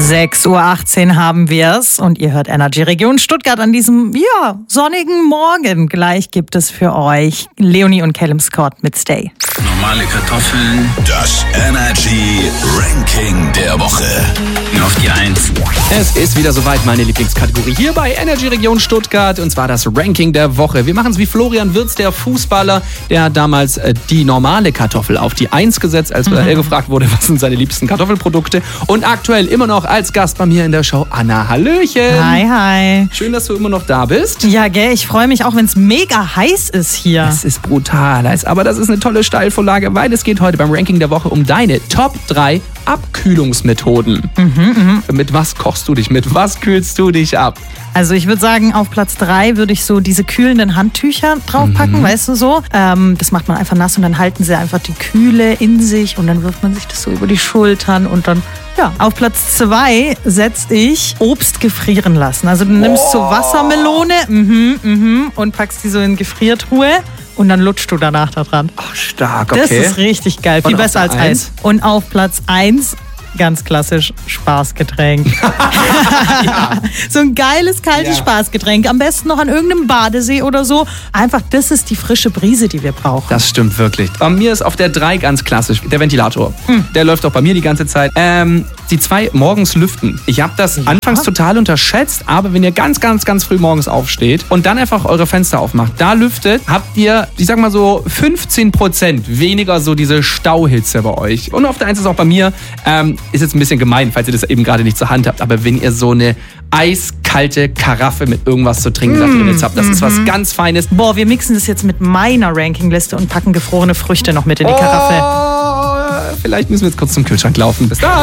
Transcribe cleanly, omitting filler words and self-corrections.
6:18 Uhr haben wir's und ihr hört Energy Region Stuttgart an diesem, sonnigen Morgen. Gleich gibt es für euch Leonie und Callum Scott mit Stay. Normale Kartoffeln. Das Energy Ranking der Woche. Auf die 1. Es ist wieder soweit, meine Lieblingskategorie hier bei Energy Region Stuttgart, und zwar das Ranking der Woche. Wir machen es wie Florian Wirtz, der Fußballer, der hat damals die normale Kartoffel auf die 1 gesetzt, als er gefragt wurde, was sind seine liebsten Kartoffelprodukte. Und aktuell immer noch als Gast bei mir in der Show Anna. Hallöchen. Hi. Schön, dass du immer noch da bist. Ja, gell, ich freue mich auch, wenn es mega heiß ist hier. Es ist brutal heiß, aber das ist eine tolle Steilvorlage, weil es geht heute beim Ranking der Woche um deine Top 3 Abkühlungsmethoden. Mit was kochst du dich? Mit was kühlst du dich ab? Also ich würde sagen, auf Platz 3 würde ich so diese kühlenden Handtücher draufpacken, weißt du so. Das macht man einfach nass und dann halten sie einfach die Kühle in sich und dann wirft man sich das so über die Schultern und dann, Auf Platz 2 setze ich Obst gefrieren lassen. Also du nimmst so Wassermelone und packst die so in Gefriertruhe. Und dann lutschst du danach da dran. Ach, stark, okay. Das ist richtig geil. Viel besser als Eis. Und auf Platz 1, ganz klassisch, Spaßgetränk. So ein geiles, kaltes Spaßgetränk. Am besten noch an irgendeinem Badesee oder so. Einfach, das ist die frische Brise, die wir brauchen. Das stimmt wirklich. Bei mir ist auf der 3 ganz klassisch der Ventilator. Der läuft auch bei mir die ganze Zeit. Die 2 morgens lüften. Ich habe das anfangs total unterschätzt, aber wenn ihr ganz, ganz, ganz früh morgens aufsteht und dann einfach eure Fenster aufmacht, da lüftet, habt ihr, ich sag mal so 15% weniger so diese Stauhitze bei euch. Und auf der 1 ist auch bei mir, ist jetzt ein bisschen gemein, falls ihr das eben gerade nicht zur Hand habt, aber wenn ihr so eine eiskalte Karaffe mit irgendwas zu trinken da drin jetzt habt, das ist was ganz Feines. Boah, wir mixen das jetzt mit meiner Rankingliste und packen gefrorene Früchte noch mit in die Karaffe. Vielleicht müssen wir jetzt kurz zum Kühlschrank laufen. Bis dann!